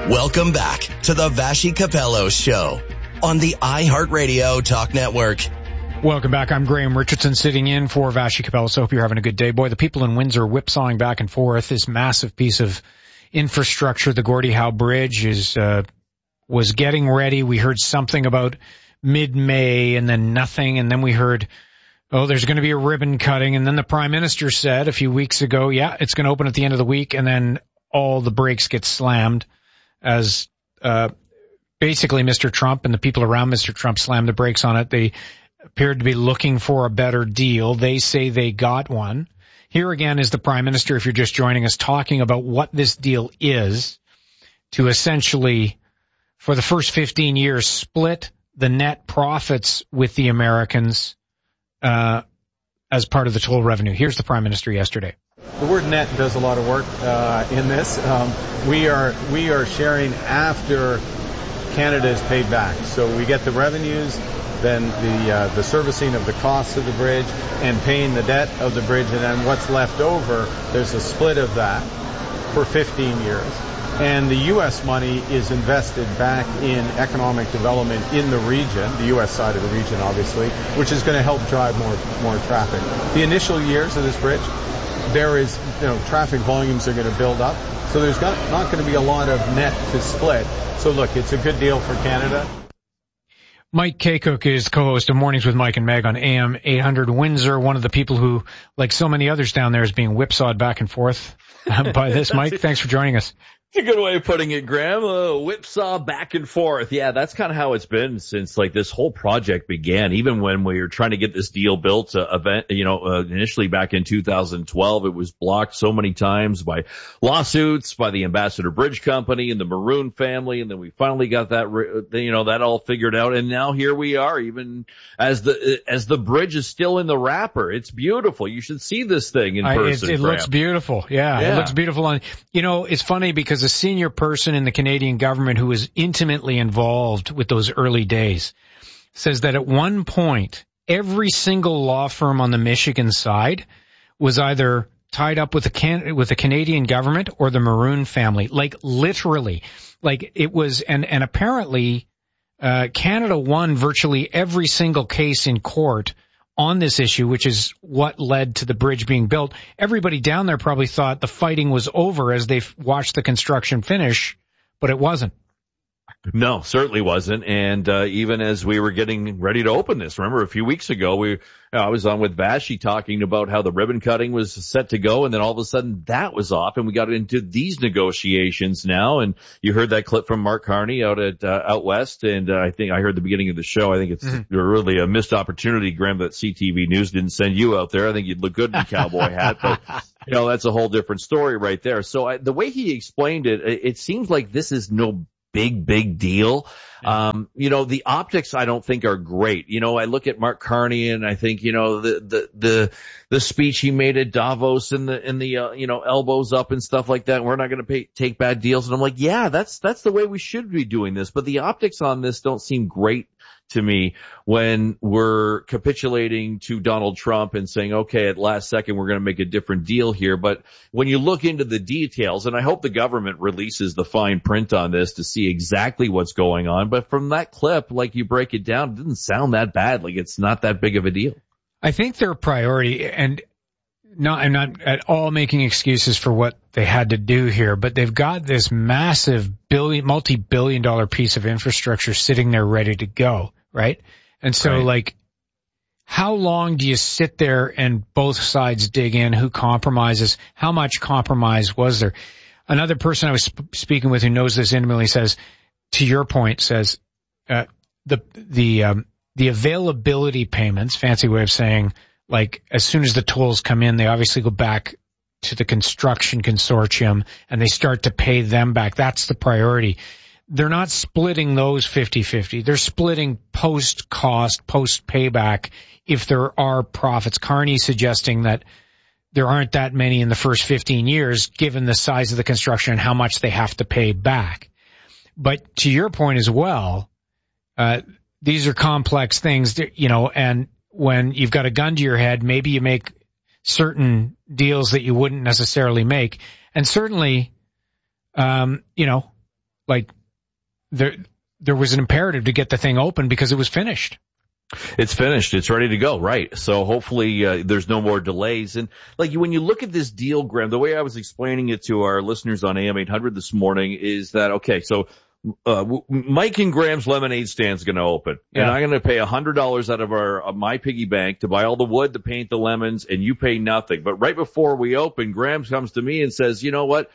Welcome back to the Vassy Capello Show on the iHeartRadio Talk Network. Welcome back. I'm Graham Richardson sitting in for Vassy Capello. So hope you're having a good day. Boy, the people in Windsor whipsawing back and forth. This massive piece of infrastructure, the Gordie Howe Bridge, was getting ready. We heard something about mid-May and then nothing. And then we heard, there's going to be a ribbon cutting. And then the Prime Minister said a few weeks ago, it's going to open at the end of the week. And then all the brakes get slammed as basically Mr. Trump and the people around Mr. Trump slammed the brakes on it. They appeared to be looking for a better deal. They say they got one. Here again is the Prime Minister, if you're just joining us, talking about what this deal is to essentially, for the first 15 years, split the net profits with the Americans as part of the toll revenue. Here's the Prime Minister yesterday. The word net does a lot of work in this. We are sharing after Canada is paid back. So we get the revenues, then the servicing of the costs of the bridge, and paying the debt of the bridge, and then what's left over, there's a split of that for 15 years. And the U.S. money is invested back in economic development in the region, the U.S. side of the region, obviously, which is going to help drive more traffic. The initial years of this bridge, there is, traffic volumes are going to build up. So there's not going to be a lot of net to split. So look, it's a good deal for Canada. Mike Kaycook is co-host of Mornings with Mike and Meg on AM 800 Windsor, one of the people who, like so many others down there, is being whipsawed back and forth by this. Mike, thanks for joining us. It's a good way of putting it, Graham. Whipsaw back and forth. Yeah, that's kind of how it's been since this whole project began. Even when we were trying to get this deal built, initially back in 2012, it was blocked so many times by lawsuits, by the Ambassador Bridge Company and the Maroon family, and then we finally got that, that all figured out. And now here we are, even as the bridge is still in the wrapper. It's beautiful. You should see this thing in person. It looks beautiful. Yeah, it looks beautiful. And it's funny because a senior person in the Canadian government who was intimately involved with those early days says that at one point, every single law firm on the Michigan side was either tied up with the Canadian government or the Maroon family. Like literally, it was, and apparently, Canada won virtually every single case in court on this issue, which is what led to the bridge being built. Everybody down there probably thought the fighting was over as they watched the construction finish, but it wasn't. No, certainly wasn't. And even as we were getting ready to open this, remember a few weeks ago, I was on with Vassy talking about how the ribbon cutting was set to go, and then all of a sudden that was off, and we got into these negotiations now. And you heard that clip from Mark Carney out west, and I think I heard the beginning of the show. I think it's really a missed opportunity, Graham, that CTV News didn't send you out there. I think you'd look good in a cowboy hat, but that's a whole different story right there. So the way he explained it, it seems like this is no big deal. The optics I don't think are great. I look at Mark Carney and I think, the speech he made at Davos and the elbows up and stuff like that. We're not going to take bad deals. And I'm like, yeah, that's the way we should be doing this. But the optics on this don't seem great to me when we're capitulating to Donald Trump and saying, okay, at last second, we're going to make a different deal here. But when you look into the details, and I hope the government releases the fine print on this to see exactly what's going on. But from that clip, you break it down, it didn't sound that bad. It's not that big of a deal. I think their priority, and I'm not at all making excuses for what they had to do here, but they've got this massive multi-billion-dollar piece of infrastructure sitting there ready to go. Right? And so, how long do you sit there and both sides dig in? Who compromises? How much compromise was there? Another person I was speaking with who knows this intimately says, to your point, says, the availability payments, fancy way of saying, as soon as the tolls come in, they obviously go back to the construction consortium and they start to pay them back. That's the priority. They're not splitting those 50-50. They're splitting post-cost, post-payback if there are profits. Carney suggesting that there aren't that many in the first 15 years given the size of the construction and how much they have to pay back. But to your point as well, these are complex things, and when you've got a gun to your head, maybe you make certain deals that you wouldn't necessarily make. And certainly, like there was an imperative to get the thing open because it was finished. It's finished. It's ready to go. Right. So hopefully, there's no more delays. And like when you look at this deal, Graham, the way I was explaining it to our listeners on AM 800 this morning is that, okay, so, Mike and Graham's lemonade stand's going to open, and I'm going to pay $100 out of my piggy bank to buy all the wood, to paint the lemons, and you pay nothing. But right before we open, Graham comes to me and says, you know what?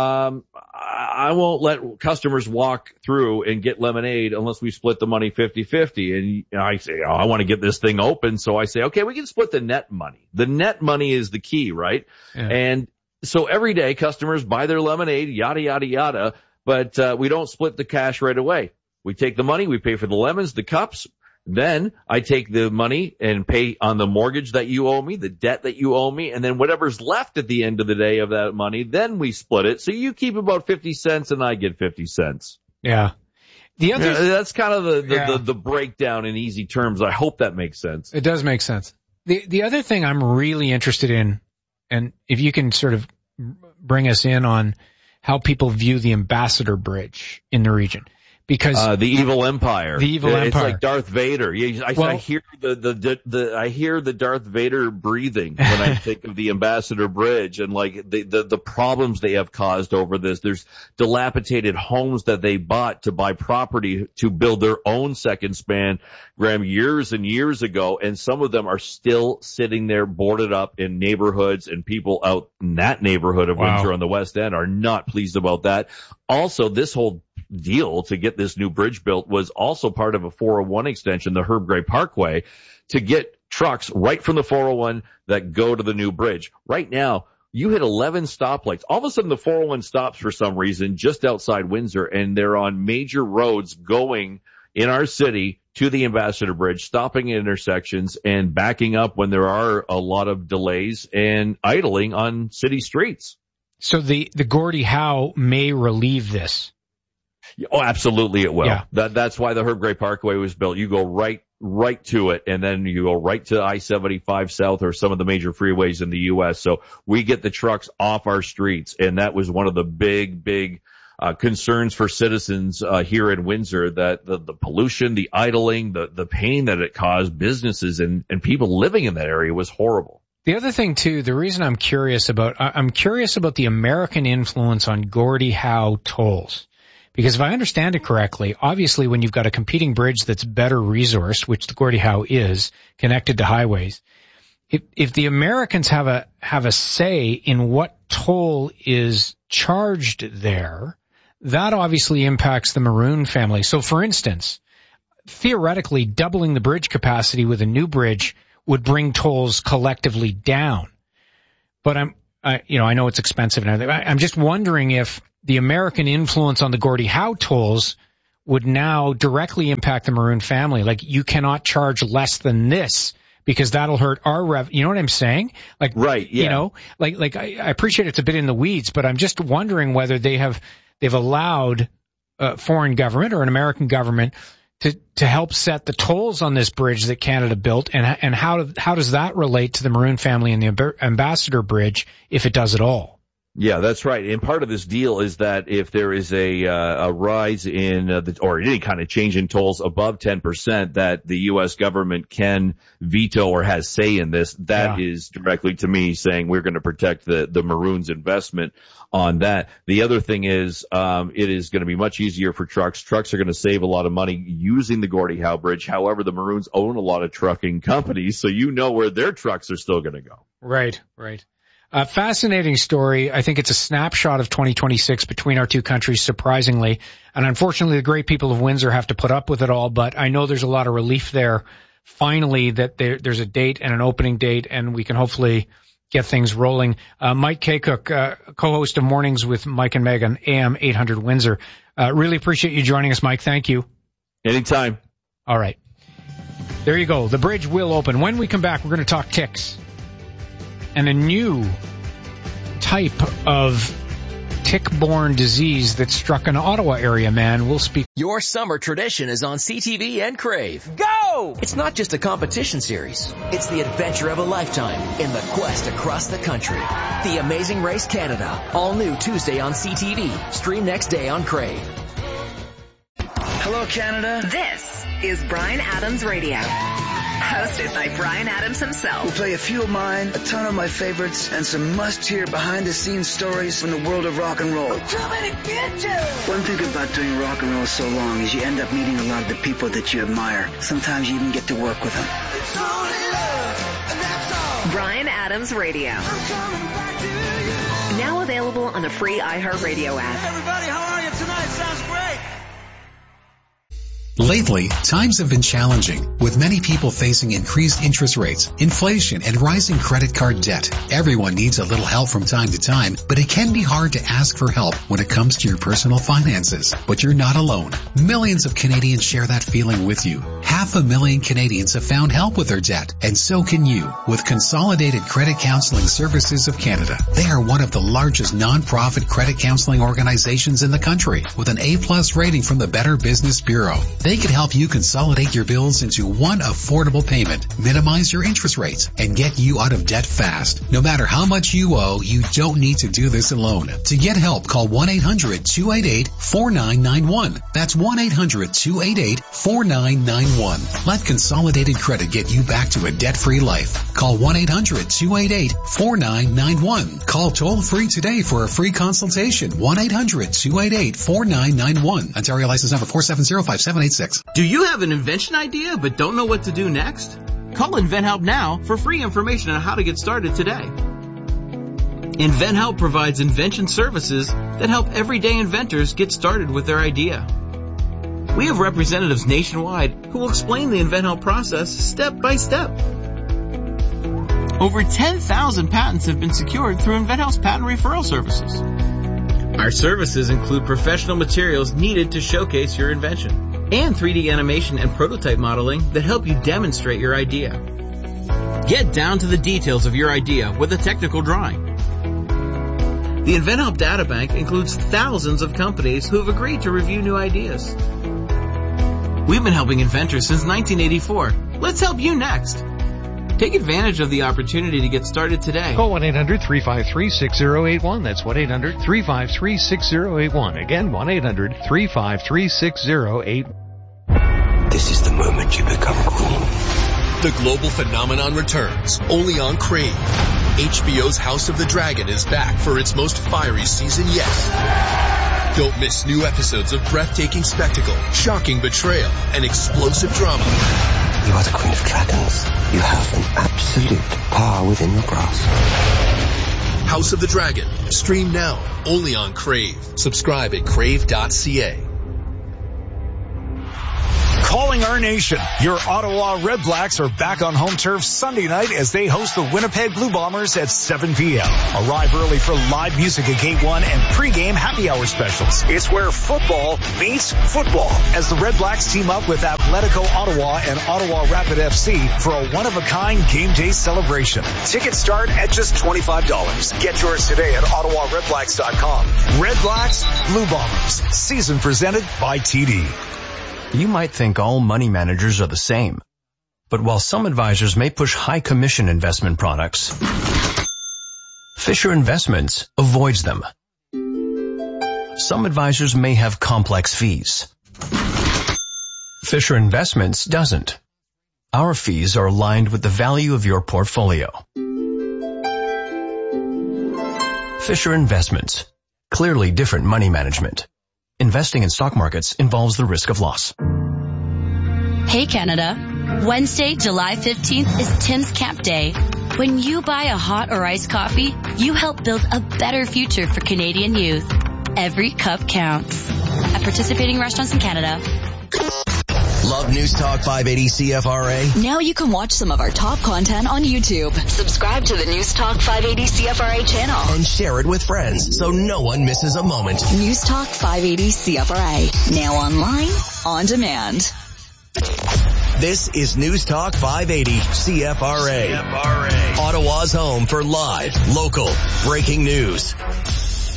I won't let customers walk through and get lemonade unless we split the money 50-50. And I say, I want to get this thing open. So I say, okay, we can split the net money. The net money is the key, right? Yeah. And so every day customers buy their lemonade, yada, yada, yada, but we don't split the cash right away. We take the money, we pay for the lemons, the cups. Then I take the money and pay on the mortgage that you owe me, the debt that you owe me, and then whatever's left at the end of the day of that money, then we split it. So you keep about 50 cents and I get 50 cents. Yeah. That's kind of the breakdown in easy terms. I hope that makes sense. It does make sense. The other thing I'm really interested in, and if you can sort of bring us in on how people view the Ambassador Bridge in the region. Because the evil empire. The evil empire. It's like Darth Vader. I hear I hear the Darth Vader breathing when I think of the Ambassador Bridge and like the problems they have caused over this. There's dilapidated homes that they bought to buy property to build their own second span, Graham, years and years ago, and some of them are still sitting there boarded up in neighborhoods, and people out in that neighborhood of Windsor on the West End are not pleased about that. Also, this whole deal to get this new bridge built was also part of a 401 extension, the Herb Gray Parkway, to get trucks right from the 401 that go to the new bridge. Right now, you hit 11 stoplights. All of a sudden, the 401 stops for some reason just outside Windsor, and they're on major roads going in our city to the Ambassador Bridge, stopping at intersections and backing up when there are a lot of delays and idling on city streets. So the Gordie Howe may relieve this. Oh, absolutely it will. Yeah. That's why the Herb Gray Parkway was built. You go right to it, and then you go right to I-75 South or some of the major freeways in the U.S. So we get the trucks off our streets, and that was one of the big concerns for citizens here in Windsor, that the pollution, the idling, the pain that it caused businesses and people living in that area was horrible. The other thing, too, the reason I'm curious about the American influence on Gordie Howe tolls. Because if I understand it correctly, obviously when you've got a competing bridge that's better resourced, which the Gordie Howe is, connected to highways, if the Americans have a say in what toll is charged there, that obviously impacts the Maroon family. So for instance, theoretically doubling the bridge capacity with a new bridge would bring tolls collectively down. But I know it's expensive and everything. I'm just wondering if the American influence on the Gordie Howe tolls would now directly impact the Maroon family. Like, you cannot charge less than this because that'll hurt our you know what I'm saying? Like, right, yeah. You know, like I appreciate it's a bit in the weeds, but I'm just wondering whether they've allowed a foreign government or an American government to help set the tolls on this bridge that Canada built, and how does that relate to the Maroon family and the Ambassador Bridge, if it does at all? Yeah, that's right. And part of this deal is that if there is a rise in or any kind of change in tolls above 10%, that the U.S. government can veto or has say in this. That is directly to me saying we're going to protect the Maroons' investment on that. The other thing is, it is going to be much easier for trucks. Trucks are going to save a lot of money using the Gordie Howe Bridge. However, the Maroons own a lot of trucking companies, so you know where their trucks are still going to go. Right. Fascinating story. I think it's a snapshot of 2026 between our two countries, surprisingly. And unfortunately, the great people of Windsor have to put up with it all, but I know there's a lot of relief there, finally, that there's a date and an opening date, and we can hopefully get things rolling. Mike Kaycook, co-host of Mornings with Mike and Meg on AM 800 Windsor. Really appreciate you joining us, Mike. Thank you. Anytime. All right. There you go. The bridge will open. When we come back, we're going to talk ticks and a new type of tick-borne disease that struck an Ottawa area man. We'll speak. Your summer tradition is on CTV and Crave. Go! It's not just a competition series. It's the adventure of a lifetime in the quest across the country. The Amazing Race Canada. All new Tuesday on CTV. Stream next day on Crave. Hello, Canada. This is Bryan Adams Radio. Hosted by Bryan Adams himself. We'll play a few of mine, a ton of my favorites, and some must-hear behind-the-scenes stories from the world of rock and roll. One thing about doing rock and roll so long is you end up meeting a lot of the people that you admire. Sometimes you even get to work with them. It's only love, and that's all. Bryan Adams Radio. Now available on the free iHeartRadio app. Hey everybody, how are you tonight? Sounds great. Lately, times have been challenging, with many people facing increased interest rates, inflation, and rising credit card debt. Everyone needs a little help from time to time, but it can be hard to ask for help when it comes to your personal finances. But you're not alone. Millions of Canadians share that feeling with you. 500,000 Canadians have found help with their debt, and so can you, with Consolidated Credit Counseling Services of Canada. They are one of the largest non-profit credit counseling organizations in the country, with an A+ rating from the Better Business Bureau. They can help you consolidate your bills into one affordable payment, minimize your interest rates, and get you out of debt fast. No matter how much you owe, you don't need to do this alone. To get help, call 1-800-288-4991. That's 1-800-288-4991. Let Consolidated Credit get you back to a debt-free life. Call 1-800-288-4991. Call toll-free today for a free consultation. 1-800-288-4991. Ontario license number 4705786. Do you have an invention idea but don't know what to do next? Call InventHelp now for free information on how to get started today. InventHelp provides invention services that help everyday inventors get started with their idea. We have representatives nationwide who will explain the InventHelp process step by step. Over 10,000 patents have been secured through InventHelp's patent referral services. Our services include professional materials needed to showcase your invention, and 3D animation and prototype modeling that help you demonstrate your idea. Get down to the details of your idea with a technical drawing. The InventHelp Databank includes thousands of companies who have agreed to review new ideas. We've been helping inventors since 1984. Let's help you next. Take advantage of the opportunity to get started today. Call 1-800-353-6081. That's 1-800-353-6081. Again, 1-800-353-6081. This is the moment you become queen. The global phenomenon returns, only on Crave. HBO's House of the Dragon is back for its most fiery season yet. Don't miss new episodes of breathtaking spectacle, shocking betrayal, and explosive drama. You are the Queen of Dragons. You have an absolute power within your grasp. House of the Dragon. Stream now, only on Crave. Subscribe at crave.ca. Calling our nation. Your Ottawa Red Blacks are back on home turf Sunday night as they host the Winnipeg Blue Bombers at 7 p.m. Arrive early for live music at Gate 1 and pregame happy hour specials. It's where football meets football as the Red Blacks team up with Atletico Ottawa and Ottawa Rapid FC for a one-of-a-kind game day celebration. Tickets start at just $25. Get yours today at OttawaRedBlacks.com. Red Blacks, Blue Bombers. Season presented by TD. You might think all money managers are the same. But while some advisors may push high commission investment products, Fisher Investments avoids them. Some advisors may have complex fees. Fisher Investments doesn't. Our fees are aligned with the value of your portfolio. Fisher Investments. Clearly different money management. Investing in stock markets involves the risk of loss. Hey Canada. Wednesday, July 15th is Tim's Camp Day. When you buy a hot or iced coffee, you help build a better future for Canadian youth. Every cup counts. At participating restaurants in Canada. Love News Talk 580 CFRA? Now you can watch some of our top content on YouTube. Subscribe to the News Talk 580 CFRA channel. And share it with friends so no one misses a moment. News Talk 580 CFRA. Now online, on demand. This is News Talk 580 CFRA. Ottawa's home for live, local, breaking news.